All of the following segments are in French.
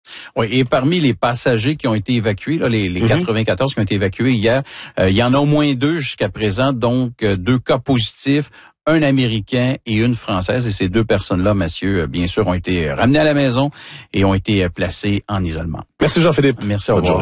Oui, et parmi les passagers qui ont été évacués, là, les 94 qui ont été évacués hier, il y en a au moins 2 jusqu'à présent, donc 2 cas positifs, un Américain et une Française. Et ces 2 personnes-là, messieurs, bien sûr, ont été ramenées à la maison et ont été placées en isolement. Merci Jean-Philippe. Merci, au revoir.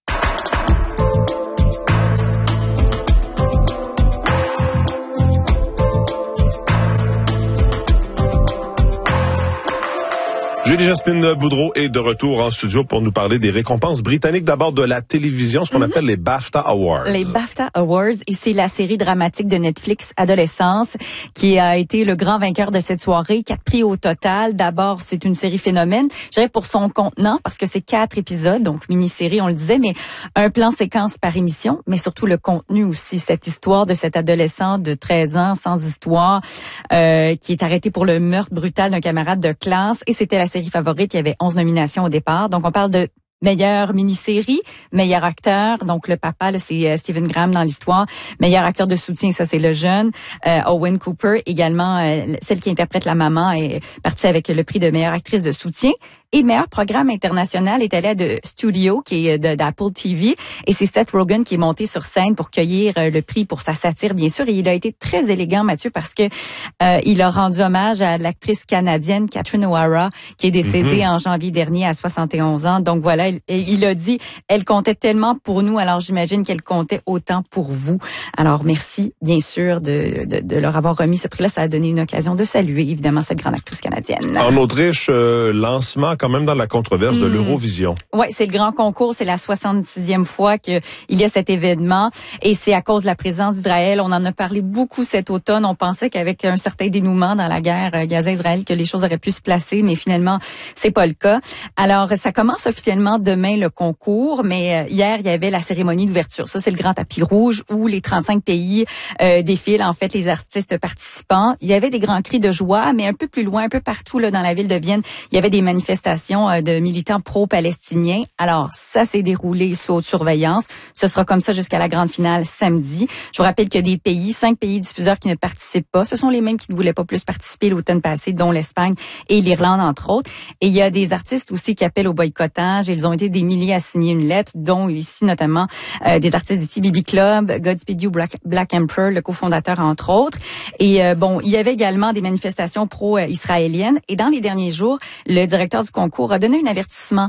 Julie-Jasmine Boudreau est de retour en studio pour nous parler des récompenses britanniques, d'abord de la télévision, ce qu'on appelle les BAFTA Awards. Les BAFTA Awards, et c'est la série dramatique de Netflix Adolescence qui a été le grand vainqueur de cette soirée. 4 prix au total. D'abord, c'est une série phénomène. Je dirais pour son contenant, parce que c'est 4 épisodes, donc mini-série, on le disait, mais un plan séquence par émission, mais surtout le contenu aussi. Cette histoire de cet adolescent de 13 ans, sans histoire, qui est arrêté pour le meurtre brutal d'un camarade de classe, et c'était la série favorite. Il y avait 11 nominations au départ. Donc, on parle de meilleure mini-série, meilleur acteur. Donc, le papa, là, c'est Stephen Graham dans l'histoire. Meilleur acteur de soutien, ça, c'est le jeune. Owen Cooper, également, celle qui interprète la maman, est partie avec le prix de meilleure actrice de soutien. Et meilleur programme international est allé à The Studio, qui est d'Apple TV. Et c'est Seth Rogen qui est monté sur scène pour cueillir le prix pour sa satire, bien sûr. Et il a été très élégant, Mathieu, parce que il a rendu hommage à l'actrice canadienne Catherine O'Hara, qui est décédée en janvier dernier à 71 ans. Donc voilà, il a dit, elle comptait tellement pour nous, alors j'imagine qu'elle comptait autant pour vous. Alors merci, bien sûr, de leur avoir remis ce prix-là. Ça a donné une occasion de saluer, évidemment, cette grande actrice canadienne. En Autriche, lancement quand même dans la controverse de l'Eurovision. Oui, c'est le grand concours. C'est la 66e fois qu'il y a cet événement. Et c'est à cause de la présence d'Israël. On en a parlé beaucoup cet automne. On pensait qu'avec un certain dénouement dans la guerre Gaza-Israël, que les choses auraient pu se placer, mais finalement, c'est pas le cas. Alors, ça commence officiellement demain, le concours, mais hier, il y avait la cérémonie d'ouverture. Ça, c'est le grand tapis rouge où les 35 pays défilent, en fait, les artistes participants. Il y avait des grands cris de joie, mais un peu plus loin, un peu partout là dans la ville de Vienne, il y avait des manifestations de militants pro-palestiniens. Alors, ça s'est déroulé sous haute surveillance. Ce sera comme ça jusqu'à la grande finale samedi. Je vous rappelle qu'il y a des pays, 5 pays diffuseurs qui ne participent pas. Ce sont les mêmes qui ne voulaient pas plus participer l'automne passé, dont l'Espagne et l'Irlande, entre autres. Et il y a des artistes aussi qui appellent au boycottage. Ils ont été des milliers à signer une lettre, dont ici notamment des artistes d'ici, Bibi Club, Godspeed You, Black Emperor, le cofondateur, entre autres. Et il y avait également des manifestations pro-israéliennes. Et dans les derniers jours, le directeur du concours a donné un avertissement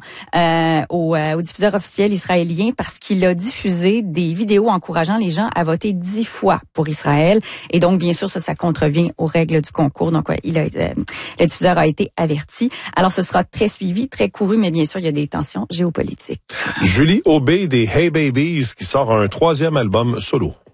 au diffuseur officiel israélien parce qu'il a diffusé des vidéos encourageant les gens à voter 10 fois pour Israël. Et donc, bien sûr, ça contrevient aux règles du concours. Donc, le diffuseur a été averti. Alors, ce sera très suivi, très couru, mais bien sûr, il y a des tensions géopolitiques. Julie Aubé des Hey Babies qui sort un 3e album solo.